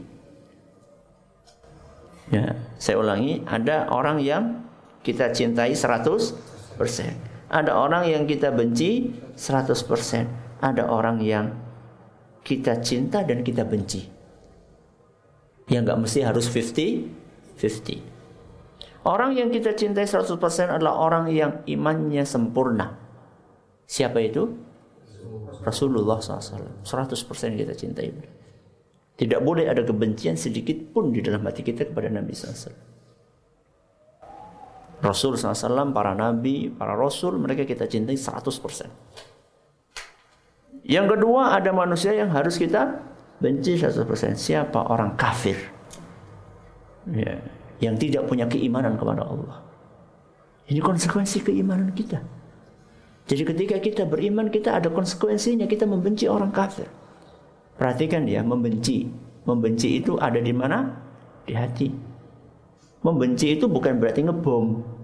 Ya, saya ulangi, ada orang yang kita cintai seratus persen, ada orang yang kita benci seratus persen, ada orang yang kita cinta dan kita benci. Yang nggak mesti harus lima puluh lima puluh. Orang yang kita cintai seratus persen adalah orang yang imannya sempurna. Siapa itu? Rasulullah shallallahu alaihi wasallam. seratus persen kita cintai. Tidak boleh ada kebencian sedikit pun di dalam hati kita kepada Nabi shallallahu alaihi wasallam. Rasul shallallahu alaihi wasallam, para nabi, para rasul, mereka kita cintai seratus persen. Yang kedua, ada manusia yang harus kita benci seratus persen. Siapa? Orang kafir. Ya, yang tidak punya keimanan kepada Allah. Ini konsekuensi keimanan kita. Jadi ketika kita beriman, kita ada konsekuensinya. Kita membenci orang kafir. Perhatikan ya, membenci. Membenci itu ada di mana? Di hati. Membenci itu bukan berarti ngebom.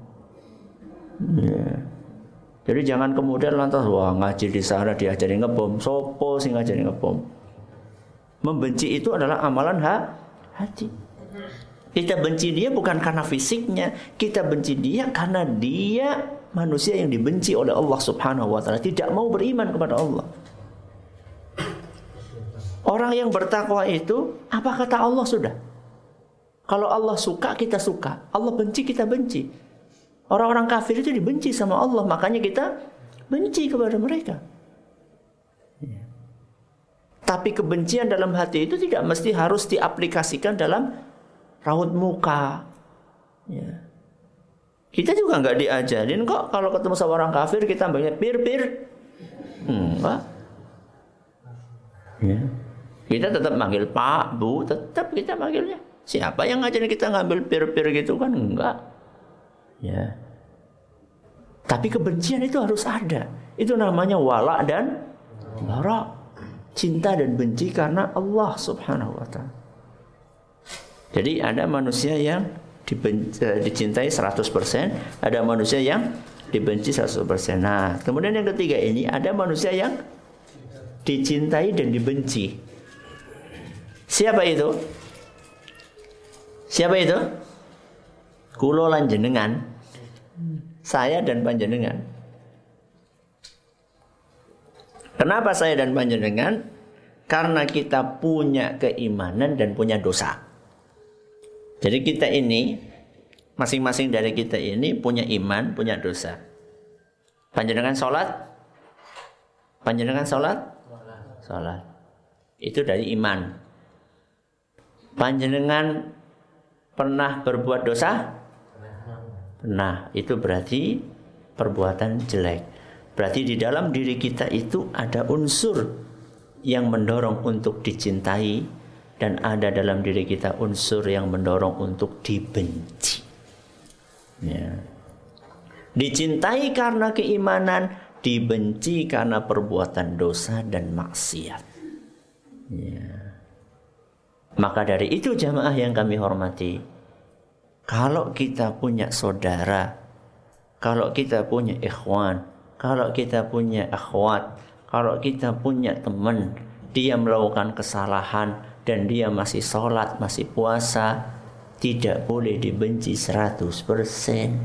Ya. Jadi jangan kemudian lantas wah ngaji di sana diajari ngebom, sopo sing ngajari ngebom. Membenci itu adalah amalan ha, hati. Kita benci dia bukan karena fisiknya, kita benci dia karena dia manusia yang dibenci oleh Allah Subhanahu wa taala, tidak mau beriman kepada Allah. Orang yang bertakwa itu, apa kata Allah sudah? Kalau Allah suka, kita suka. Allah benci, kita benci. Orang-orang kafir itu dibenci sama Allah, makanya kita benci kepada mereka. Ya. Tapi kebencian dalam hati itu tidak mesti harus diaplikasikan dalam raut muka. Ya. Kita juga nggak diajarin kok kalau ketemu sama orang kafir kita banyak pir-pir. Enggak. Ya. Kita tetap manggil Pak, Bu, tetap kita manggilnya. Siapa yang ngajarin kita ngambil pir-pir gitu kan? Enggak. Ya. Tapi kebencian itu harus ada. Itu namanya wala dan bara. Cinta dan benci karena Allah Subhanahu wa taala. Jadi ada manusia yang dibenci, dicintai seratus persen, ada manusia yang dibenci seratus persen. Nah, kemudian yang ketiga ini ada manusia yang dicintai dan dibenci. Siapa itu? Siapa itu? Kulo lan jenengan, saya dan panjenengan. Kenapa saya dan panjenengan? Karena kita punya keimanan dan punya dosa. Jadi kita ini, masing-masing dari kita ini punya iman, punya dosa. Panjenengan sholat? Panjenengan sholat? Sholat. Itu dari iman. Panjenengan pernah berbuat dosa? Nah, itu berarti perbuatan jelek. Berarti di dalam diri kita itu ada unsur yang mendorong untuk dicintai dan ada dalam diri kita unsur yang mendorong untuk dibenci. Ya. Dicintai karena keimanan, dibenci karena perbuatan dosa dan maksiat. Ya. Maka dari itu jamaah yang kami hormati, kalau kita punya saudara, kalau kita punya ikhwan, kalau kita punya akhwat, kalau kita punya teman, dia melakukan kesalahan dan dia masih sholat, masih puasa, tidak boleh dibenci seratus persen.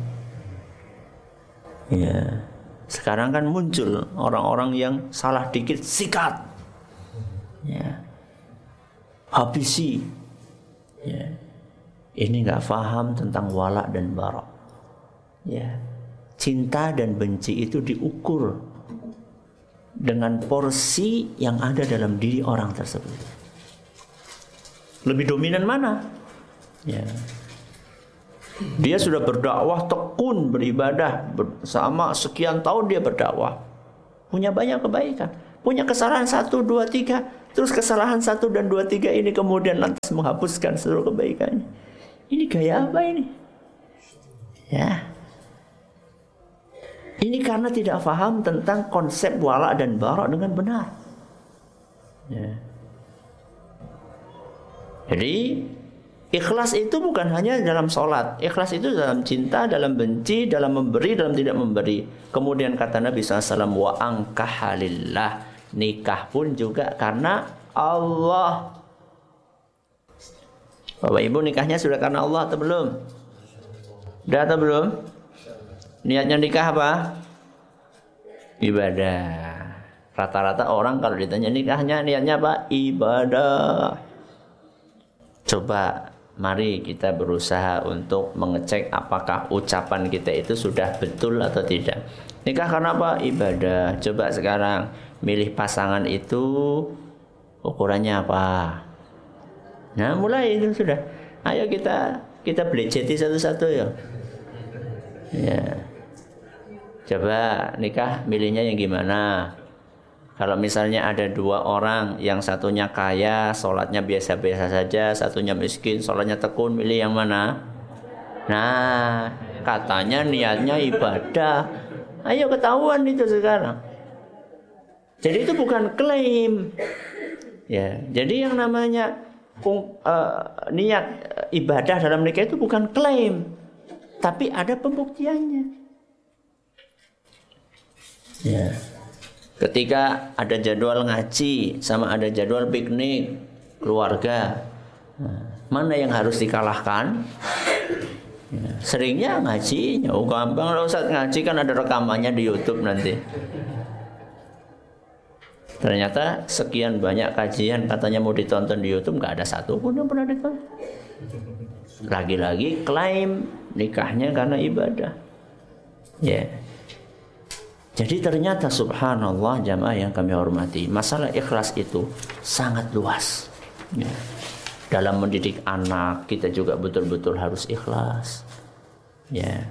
Ya. Sekarang kan muncul orang-orang yang salah dikit sikat. Ya. Habisi. Ya. Ini nggak paham tentang wala dan bara. Ya, cinta dan benci itu diukur dengan porsi yang ada dalam diri orang tersebut. Lebih dominan mana? Ya. Dia sudah berdakwah tekun beribadah bersama sekian tahun dia berdakwah. punya banyak kebaikan, punya kesalahan satu, dua, tiga, terus kesalahan satu dan dua, tiga ini kemudian lantas menghapuskan seluruh kebaikannya. Ini gaya apa ini? Ya. Ini karena tidak paham tentang konsep wala dan bara dengan benar. Ya. Jadi ikhlas itu bukan hanya dalam sholat. Ikhlas itu dalam cinta, dalam benci, dalam memberi, dalam tidak memberi. Kemudian kata Nabi shallallahu alaihi wasallam, wa angkaha lillah. Nikah pun juga karena Allah. Bapak Ibu, nikahnya sudah karena Allah atau belum? Sudah atau belum? Niatnya nikah apa? Ibadah. Rata-rata orang kalau ditanya nikahnya niatnya apa? Ibadah. Coba mari kita berusaha untuk mengecek apakah ucapan kita itu sudah betul atau tidak. Nikah karena apa? Ibadah. Coba sekarang milih pasangan itu ukurannya apa? Nah, mulai itu sudah. Ayo kita kita belajeti satu-satu ya. Ya. Coba nikah milihnya yang gimana? Kalau misalnya ada dua orang, yang satunya kaya, sholatnya biasa-biasa saja, satunya miskin, sholatnya tekun, milih yang mana? Nah, katanya niatnya ibadah. Ayo ketahuan itu sekarang. Jadi itu bukan klaim. Ya, jadi yang namanya uh, niat ibadah dalam nikah itu bukan klaim, tapi ada pembuktiannya. Ya. Ketika ada jadwal ngaji sama ada jadwal piknik keluarga, nah, mana yang harus dikalahkan? Ya, seringnya ngaji, oh gampang lah Ustaz, ngaji kan ada rekamannya di YouTube nanti. Ternyata sekian banyak kajian katanya mau ditonton di YouTube, nggak ada satu pun yang pernah ditonton. Lagi-lagi klaim nikahnya karena ibadah. Ya. Yeah. Jadi ternyata subhanallah jamaah yang kami hormati, masalah ikhlas itu sangat luas. Ya. Dalam mendidik anak kita juga betul-betul harus ikhlas. Ya.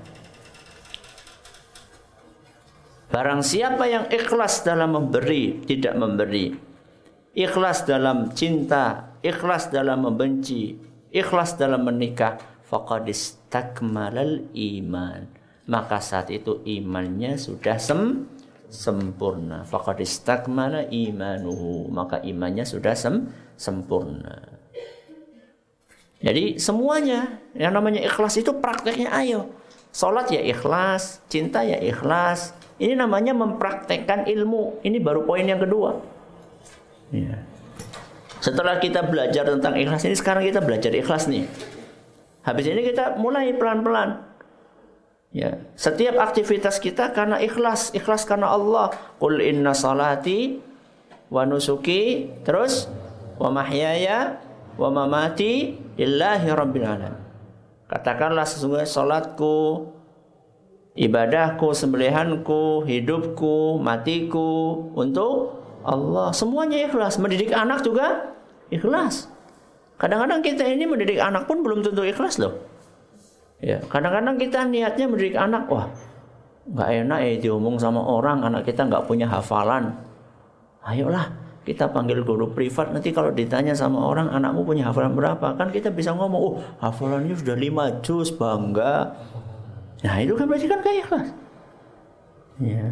Barang siapa yang ikhlas dalam memberi, tidak memberi, ikhlas dalam cinta, ikhlas dalam membenci, ikhlas dalam menikah, faqad istakmalal iman. Maka saat itu imannya sudah sem sempurna. Faqad istakmala imanuhu. Maka imannya sudah sem sempurna. Jadi semuanya yang namanya ikhlas itu prakteknya ayo. Salat ya ikhlas, cinta ya ikhlas. Ini namanya mempraktekkan ilmu. Ini baru poin yang kedua. Ya. Setelah kita belajar tentang ikhlas ini, sekarang kita belajar ikhlas nih. Habis ini kita mulai pelan-pelan. Ya, setiap aktivitas kita karena ikhlas, ikhlas karena Allah. Qul inna salati wa nusuki, terus wa mahyaya wa mamati lillahi rabbil alamin. Katakanlah sesungguhnya salatku, ibadahku, sembelihanku, hidupku, matiku untuk Allah. Semuanya ikhlas. Mendidik anak juga ikhlas. Kadang-kadang kita ini mendidik anak pun belum tentu ikhlas loh. Ya, kadang-kadang kita niatnya mendidik anak, wah, nggak enak ya diomong sama orang, anak kita nggak punya hafalan. Ayolah, kita panggil guru privat, nanti kalau ditanya sama orang, anakmu punya hafalan berapa? Kan kita bisa ngomong, oh, hafalannya sudah lima juz, bangga. Nah, itu kan berarti kan kayak ikhlas. Ya.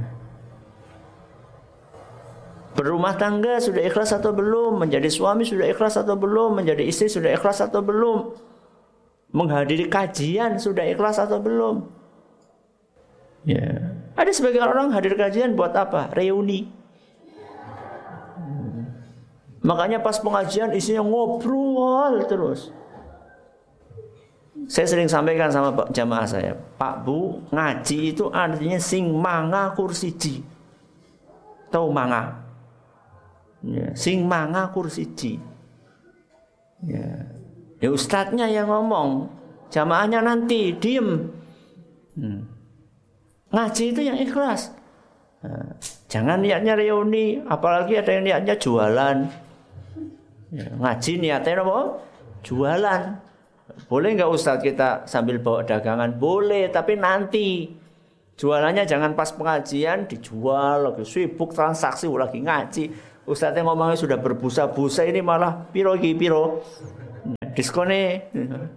Berumah tangga sudah ikhlas atau belum? Menjadi suami sudah ikhlas atau belum? Menjadi istri sudah ikhlas atau belum? Menghadiri kajian sudah ikhlas atau belum? Ya. Ada sebagian orang hadir kajian buat apa? Reuni. Hmm. Makanya pas pengajian isinya ngobrol terus. Saya sering sampaikan sama jamaah saya, Pak Bu, ngaji itu artinya sing manga kursiji. Tahu manga? Ya. Sing manga kursiji. Ya. Ya ustadznya yang ngomong, jamaahnya nanti diem. Hmm. Ngaji itu yang ikhlas. Nah, jangan niatnya reuni, apalagi ada yang niatnya jualan. Ya, ngaji niatnya apa? Jualan. Boleh nggak ustadz kita sambil bawa dagangan? Boleh, tapi nanti. Jualannya jangan pas pengajian dijual, lagi sibuk transaksi, lagi ngaji. Ustaznya ngomongnya sudah berbusa-busa, ini malah piro iki piro. Diskonnya.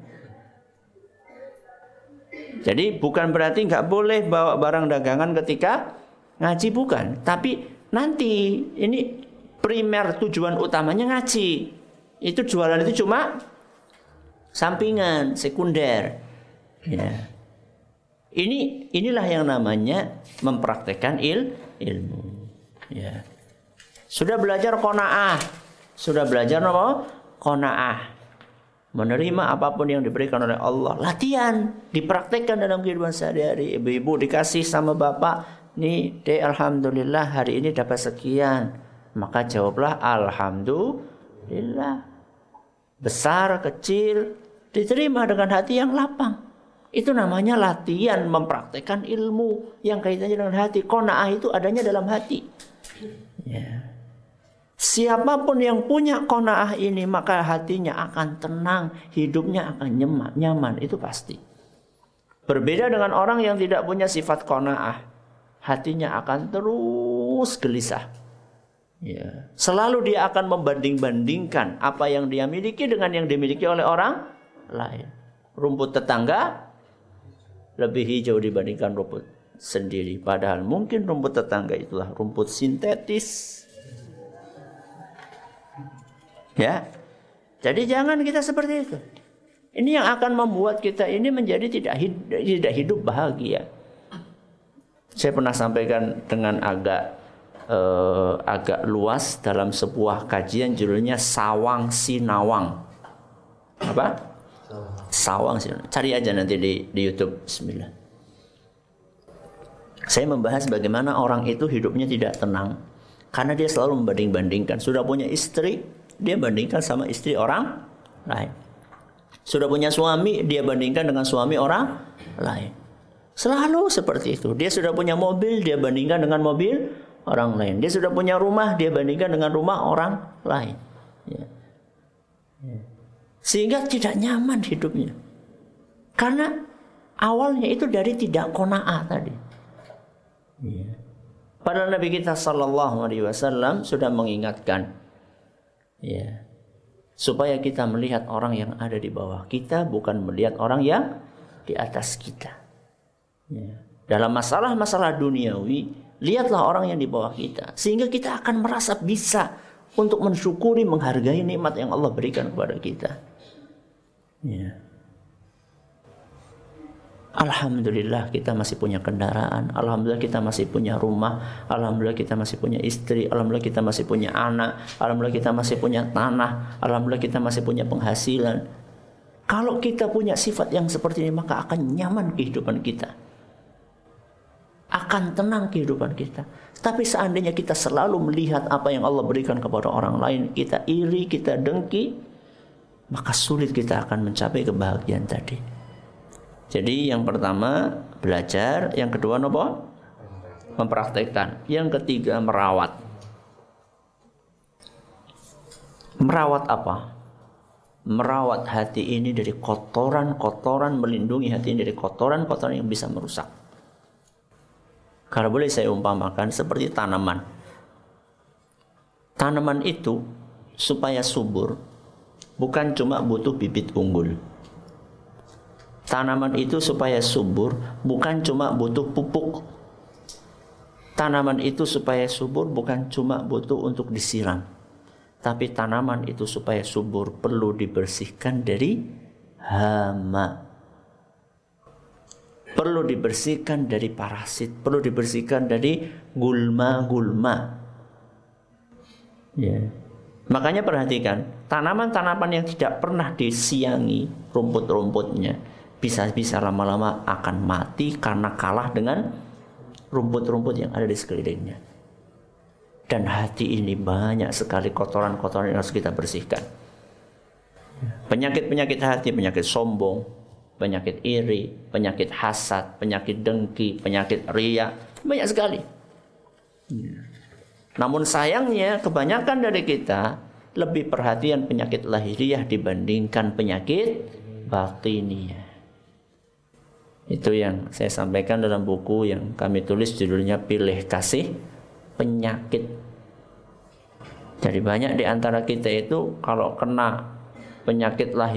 Jadi bukan berarti nggak boleh bawa barang dagangan ketika ngaji, bukan. Tapi nanti ini primer tujuan utamanya ngaji. Itu jualan itu cuma sampingan, sekunder. Ya. Ini inilah yang namanya mempraktekkan il, ilmu. Ya. Sudah belajar qanaah, sudah belajar apa? Qanaah. Menerima apapun yang diberikan oleh Allah. Latihan, dipraktekkan dalam kehidupan sehari-hari. Ibu-ibu dikasih sama bapak, nih, dek, alhamdulillah hari ini dapat sekian. Maka jawablah alhamdulillah. Besar, kecil, diterima dengan hati yang lapang. Itu namanya latihan mempraktekkan ilmu yang kaitannya dengan hati. Qanaah itu adanya dalam hati. Ya. Siapapun yang punya qanaah ini, maka hatinya akan tenang, hidupnya akan nyaman, nyaman, itu pasti. Berbeda dengan orang yang tidak punya sifat qanaah, hatinya akan terus gelisah. Ya. Selalu dia akan membanding-bandingkan apa yang dia miliki dengan yang dimiliki oleh orang lain. Rumput tetangga lebih hijau dibandingkan rumput sendiri. Padahal mungkin rumput tetangga itulah rumput sintetis. Ya, jadi jangan kita seperti itu. Ini yang akan membuat kita ini menjadi tidak hidup, tidak hidup bahagia. Saya pernah sampaikan dengan agak eh, agak luas dalam sebuah kajian judulnya Sawang Sinawang. Apa? Sawang Sinawang. Cari aja nanti di, di YouTube. Bismillah. Saya membahas bagaimana orang itu hidupnya tidak tenang karena dia selalu membanding-bandingkan. Sudah punya istri, dia bandingkan sama istri orang lain. Sudah punya suami, dia bandingkan dengan suami orang lain. Selalu seperti itu. Dia sudah punya mobil, dia bandingkan dengan mobil orang lain. Dia sudah punya rumah, dia bandingkan dengan rumah orang lain. Ya. Ya. Sehingga tidak nyaman hidupnya. Karena awalnya itu dari tidak qanaah tadi. Ya. Padahal Nabi kita sallallahu alaihi wasallam sudah mengingatkan, ya, supaya kita melihat orang yang ada di bawah kita, bukan melihat orang yang di atas kita. Ya. Dalam masalah-masalah duniawi, lihatlah orang yang di bawah kita, sehingga kita akan merasa bisa untuk mensyukuri, menghargai nikmat yang Allah berikan kepada kita. Ya. Alhamdulillah kita masih punya kendaraan, alhamdulillah kita masih punya rumah, alhamdulillah kita masih punya istri, alhamdulillah kita masih punya anak, alhamdulillah kita masih punya tanah, alhamdulillah kita masih punya penghasilan. Kalau kita punya sifat yang seperti ini, maka akan nyaman kehidupan kita, akan tenang kehidupan kita. Tapi seandainya kita selalu melihat apa yang Allah berikan kepada orang lain, kita iri, kita dengki, maka sulit kita akan mencapai kebahagiaan tadi. Jadi yang pertama belajar, yang kedua apa? Mempraktekkan, yang ketiga merawat. Merawat apa? Merawat hati ini dari kotoran-kotoran, melindungi hati ini dari kotoran-kotoran yang bisa merusak. Kalau boleh saya umpamakan seperti tanaman. Tanaman itu supaya subur bukan cuma butuh bibit unggul. Tanaman itu supaya subur bukan cuma butuh pupuk. Tanaman itu supaya subur bukan cuma butuh untuk disiram. Tapi tanaman itu supaya subur perlu dibersihkan dari hama. Perlu dibersihkan dari parasit, perlu dibersihkan dari gulma-gulma. Ya. Makanya perhatikan, tanaman-tanaman yang tidak pernah disiangi rumput-rumputnya, bisa-bisa lama-lama akan mati karena kalah dengan rumput-rumput yang ada di sekelilingnya. Dan hati ini banyak sekali kotoran-kotoran yang harus kita bersihkan. Penyakit-penyakit hati, penyakit sombong, penyakit iri, penyakit hasad, penyakit dengki, penyakit riya, banyak sekali. Namun sayangnya kebanyakan dari kita lebih perhatian penyakit lahiriah dibandingkan penyakit batiniah. Itu yang saya sampaikan dalam buku yang kami tulis, judulnya Pilih Kasih Penyakit. Jadi banyak di antara kita itu kalau kena penyakit lahir